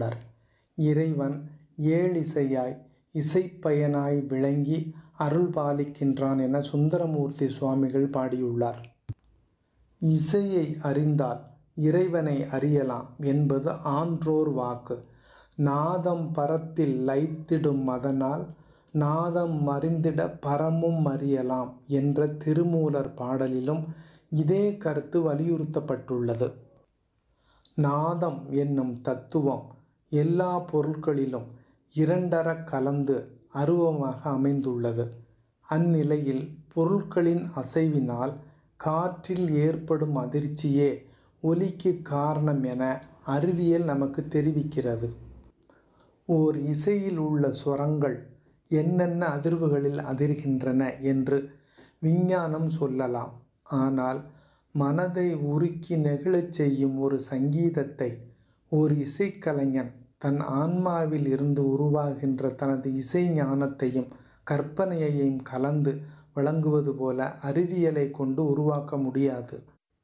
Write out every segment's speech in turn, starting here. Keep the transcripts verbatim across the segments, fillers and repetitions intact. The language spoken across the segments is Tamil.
பாடியுள்ளார். இறைவன் ஏழிசையாய் இசைப்பயனாய் விளங்கி அருள் பாலிக்கின்றான் என சுந்தரமூர்த்தி சுவாமிகள் பாடியுள்ளார். இசையை அறிந்தால் இறைவனை அறியலாம் என்பது ஆன்றோர் வாக்கு. நாதம் பரத்தில் லைத்திடும் அதனால் நாதம் அறிந்திட பரமும் அறியலாம் என்ற திருமூலர் பாடலிலும் இதே கருத்து வலியுறுத்தப்பட்டுள்ளது. நாதம் என்னும் தத்துவம் எல்லா பொருட்களிலும் இரண்டர கலந்து அருவமாக அமைந்துள்ளது. அந்நிலையில் பொருட்களின் அசைவினால் காற்றில் ஏற்படும் அதிர்ச்சியே ஒலிக்கு காரணம் என அறிவியல் நமக்கு தெரிவிக்கிறது. ஓர் இசையில் உள்ள சுரங்கள் என்னென்ன அதிர்வுகளில் அதிர்கின்றன என்று விஞ்ஞானம் சொல்லலாம். ஆனால் மனதை உருக்கி நெகிழச் செய்யும் ஒரு சங்கீதத்தை ஓர் இசைக்கலைஞன் தன் ஆன்மாவில் இருந்து உருவாகின்ற தனது இசை ஞானத்தையும் கற்பனையையும் கலந்து வழங்குவது போல அறிவியலை கொண்டு உருவாக்க முடியாது.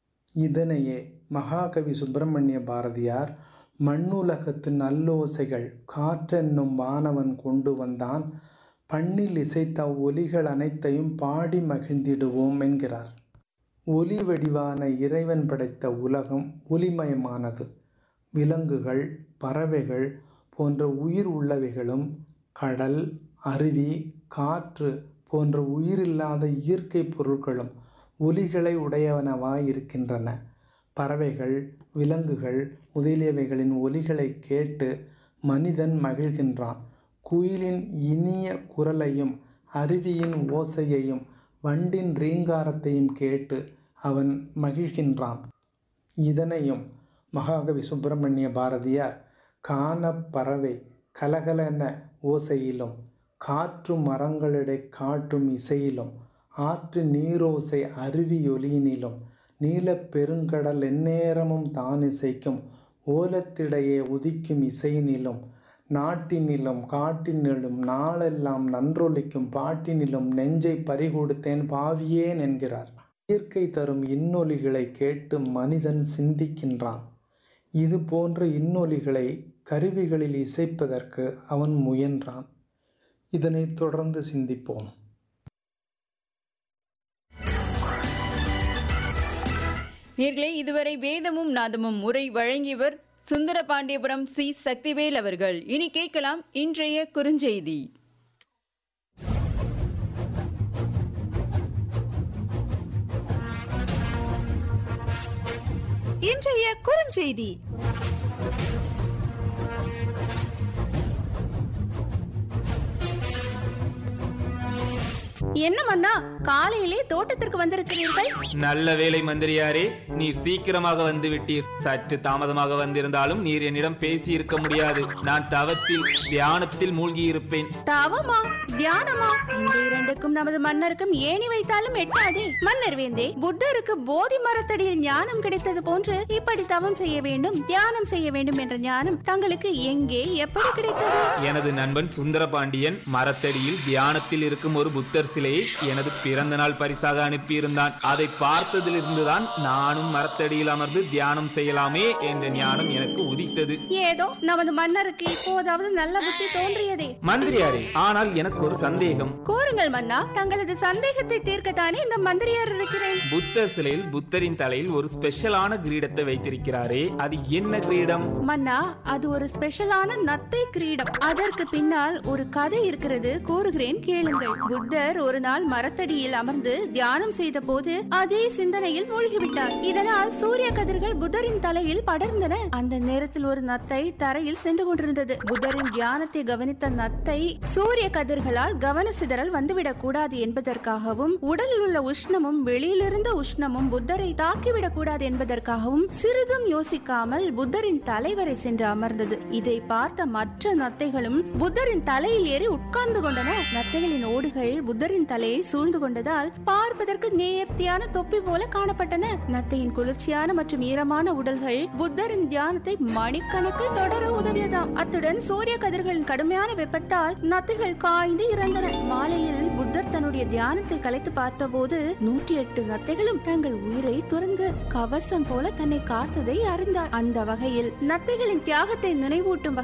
இதனையே மகாகவி சுப்பிரமணிய பாரதியார் மண்ணுலகத்து நல்லோசைகள் காற்றென்னும் வானவன் கொண்டு வந்தான், பண்ணில் இசைத்த ஒலிகள் அனைத்தையும் பாடி மகிழ்ந்திடுவோம் என்கிறார். ஒலி வடிவான இறைவன் படைத்த உலகம் ஒலிமயமானது. விலங்குகள், பறவைகள் போன்ற உயிர் உள்ளவைகளும் கடல், அருவி, காற்று போன்ற உயிரில்லாத இயற்கை பொருட்களும் ஒலிகளை உடையவனவாய் இருக்கின்றன. பறவைகள், விலங்குகள் முதலியவைகளின் ஒலிகளை கேட்டு மனிதன் மகிழ்கின்றான். குயிலின் இனிய குரலையும் அருவியின் ஓசையையும் வண்டின் ரீங்காரத்தையும் கேட்டு அவன் மகிழ்கின்றான். இதனையும் மகாகவி சுப்பிரமணிய பாரதியார் கான பறவை கலகலென ஓசையிலும் காற்று மரங்களிடை காட்டும் இசையிலும் ஆற்று நீரோசை அருவியொலியினிலும் நீலப் பெருங்கடல் எந்நேரமும் தான் இசைக்கும் ஓலத்திடையே உதிக்கும் இசையினிலும் நாட்டினிலும் காட்டினிலும் நாளெல்லாம் நன்றொலிக்கும் பாட்டினிலும் நெஞ்சை பறிகொடுத்தேன் பாவியேன் என்கிறார். இயற்கை தரும் இன்னொலிகளை கேட்டு மனிதன் சிந்திக்கின்றான். இது போன்ற இன்னொலிகளை கருவிகளில் இசைப்பதற்கு அவன் முயன்றான். இதனை தொடர்ந்து சிந்திப்போம். நேர்களே, இதுவரை வேதமும் நாதமும் உரை வழங்கியவர் சுந்தரபாண்டியபுரம் சி சக்திவேல் அவர்கள். இனி கேட்கலாம் இன்றைய குறுஞ்செய்தி. இன்றைய குறுஞ்செய்தி. என்ன மன்னா, காலையிலே தோட்டத்திற்கு வந்திருக்கிறீர்கள்? நல்ல வேலை மந்திரியாரே, நீர் சீக்கிரமாக வந்து விட்டீர். சற்று தாமதமாக வந்திருந்தாலும் நீர் என்னிடம் பேசி இருக்க முடியாது. நான் தவத்தில் தியானத்தில் மூழ்கி இருப்பேன். தவமா தியானமா? இந்த இரண்டுக்கும் நமது மன்னருக்கும் ஏணி வைத்தாலும் எட்டாதே. மன்னர் வேந்தே, புத்தருக்கு போதி மரத்தடியில் ஞானம் கிடைத்தது போன்று இப்படி தவம் செய்ய வேண்டும், தியானம் செய்ய வேண்டும் என்ற ஞானம் தங்களுக்கு எங்கே எப்படி கிடைத்தது? எனது நண்பன் சுந்தரபாண்டியன் மரத்தடியில் தியானத்தில் இருக்கும் ஒரு புத்தர் சிலையை எனது பிறந்த நாள் பரிசாக அனுப்பியிருந்தான். அதை பார்த்ததிலிருந்துதான் நானும் மரத்தடியில் அமர்ந்து தியானம் செய்யலாமே என்ற ஞானம் எனக்கு உதித்தது. ஏதோ நமது மன்னருக்கு இப்போதாவது நல்ல புத்தி தோன்றியதே. மந்திரியாரே, ஆனால் எனக்கு ஒரு சந்தேகம். கூறுங்கள் மன்னா, தங்களது சந்தேகத்தை தீர்க்கத்தானே இந்த மந்திரியார் இருக்கிறேன். புத்தர் சிலையில் புத்தரின் தலையில் ஒரு ஸ்பெஷலான கிரீடத்தை வைத்திருக்கிறாரே, அது என்ன கிரீடம்? மன்னா, அது ஒரு ஸ்பெஷலான நத்தை கிரீடம். அதற்கு பின்னால் ஒரு கதை இருக்கிறது, கூறுகிறேன் கேளுங்கள். புத்தர் ஒரு நாள் மரத்தடியில் அமர்ந்து தியானம் செய்த போது அதே சிந்தனையில் மூழ்கிவிட்டார். இதனால் சூரிய கதிர்கள் புத்தரின் தலையில் படர்ந்தன. அந்த நேரத்தில் ஒரு நத்தை தரையில் சென்று கொண்டிருந்தது. புத்தரின் தியானத்தை கவனித்த நத்தை சூரிய கதிர்களால் கவன சிதறல் வந்துவிடக் கூடாது என்பதற்காகவும் உடலில் உள்ள உஷ்ணமும் வெளியிலிருந்த உஷ்ணமும் புத்தரை தாக்கிவிடக் கூடாது என்பதற்காகவும் சிறிதும் யோசிக்காமல் புத்தரின் தலைவரை சென்று அமர்ந்தது. இதை பார்த்த மற்ற நத்தைகளும் புத்தரின் தலையில் ஏறி உட்கார்ந்து கொண்டன. நத்தைகளின் ஓடுகள் புத்தரின் தலையை சூழ்ந்து கொண்டதால் பார்ப்பதற்கு நேர்த்தியான தொப்பி போல காணப்பட்டன. நத்தையின் குளிர்ச்சியான மற்றும் ஈரமான உடல்கள் புத்தரின் தியானத்தை மணிக்கணக்கில் தொடர உதவியதாம். அத்துடன் சூரிய கதிர்களின் கடுமையான வெப்பத்தால் நத்தைகள் காய்ந்து இறந்தன. மாலையில் புத்தர் தன்னுடைய தியானத்தை கலைத்து பார்த்த போது நூற்றி எட்டு நத்தைகளும் தங்கள் உயிரை துறந்து கவசம் போல தன்னை காத்ததை அறிந்தார். அந்த வகையில் நத்தைகளின் தியாகத்தை நினைவூட்டும்